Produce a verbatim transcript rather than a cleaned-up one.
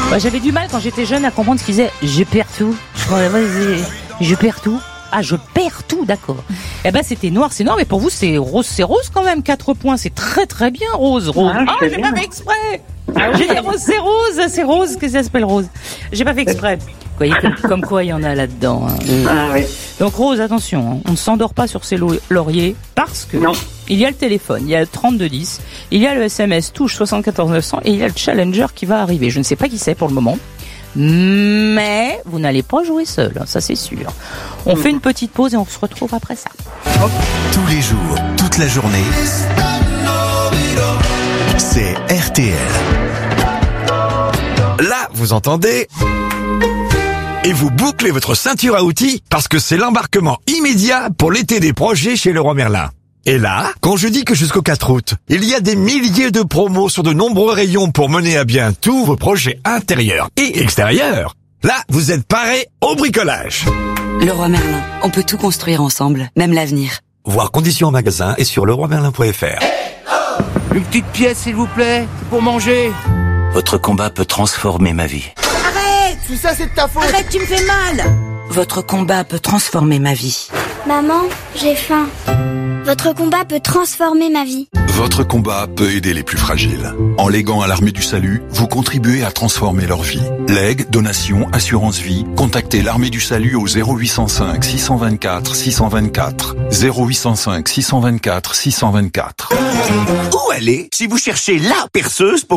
Bah, j'avais du mal quand j'étais jeune à comprendre ce qu'ils disaient. Je perds tout. Je, je perds tout. Ah, je perds tout, d'accord. Eh ben, c'était noir, c'est noir, mais pour vous, c'est rose, c'est rose quand même. Quatre points, c'est très très bien, rose, rose. Ah, ah j'ai pas fait exprès. Ah, j'ai dit rose, c'est rose, c'est rose, que ça s'appelle rose. J'ai pas fait exprès. Vous voyez, comme, comme quoi il y en a là-dedans. Hein. Ah, oui. Donc, Rose, attention, hein, on ne s'endort pas sur ses lauriers parce que non. Il y a le téléphone, il y a le trente-deux dix, il y a le S M S touche soixante-quatorze neuf cents et il y a le Challenger qui va arriver. Je ne sais pas qui c'est pour le moment. Mais vous n'allez pas jouer seul, hein, ça c'est sûr. On fait une petite pause et on se retrouve après ça. Hop. Tous les jours, toute la journée, c'est R T L. Là, vous entendez ? Et vous bouclez votre ceinture à outils parce que c'est l'embarquement immédiat pour l'été des projets chez Leroy Merlin. Et là, quand je dis que jusqu'au quatre août, il y a des milliers de promos sur de nombreux rayons pour mener à bien tous vos projets intérieurs et extérieurs, là, vous êtes parés au bricolage. Leroy Merlin, on peut tout construire ensemble, même l'avenir. Voir conditions en magasin et sur leroy merlin point f r. Une petite pièce, s'il vous plaît, c'est pour manger. Votre combat peut transformer ma vie. Arrête! Tout ça, c'est de ta faute! Arrête, tu me fais mal! Votre combat peut transformer ma vie. Maman, j'ai faim. Votre combat peut transformer ma vie. Votre combat peut aider les plus fragiles. En léguant à l'Armée du Salut, vous contribuez à transformer leur vie. Legs, donations, assurance vie, contactez l'Armée du Salut au zéro huit cent cinq six cent vingt-quatre six cent vingt-quatre. zéro huit cent cinq six cent vingt-quatre six cent vingt-quatre. Où aller si vous cherchez la perceuse pour